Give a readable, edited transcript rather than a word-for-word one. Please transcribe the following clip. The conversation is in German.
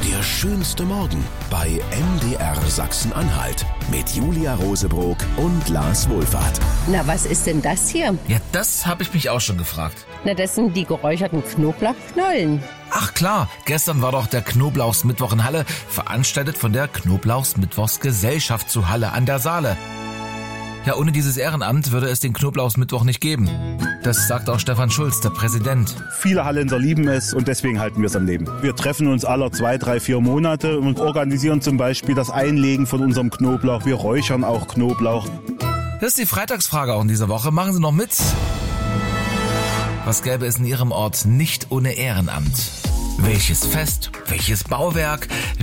Der schönste Morgen bei MDR Sachsen-Anhalt mit Julia Rosebrock und Lars Wohlfahrt. Na, was ist denn das hier? Ja, das habe ich mich auch schon gefragt. Na, das sind die geräucherten Knoblauchknollen. Ach klar, gestern war doch der Knoblauchsmittwoch in Halle, veranstaltet von der Knoblauchsmittwochsgesellschaft zu Halle an der Saale. Ja, ohne dieses Ehrenamt würde es den Knoblauchsmittwoch nicht geben. Das sagt auch Stefan Schulz, der Präsident. Viele Hallenser lieben es und deswegen halten wir es am Leben. Wir treffen uns alle 2, 3, 4 Monate und organisieren zum Beispiel das Einlegen von unserem Knoblauch. Wir räuchern auch Knoblauch. Das ist die Freitagsfrage auch in dieser Woche. Machen Sie noch mit. Was gäbe es in Ihrem Ort nicht ohne Ehrenamt? Welches Fest? Welches Bauwerk?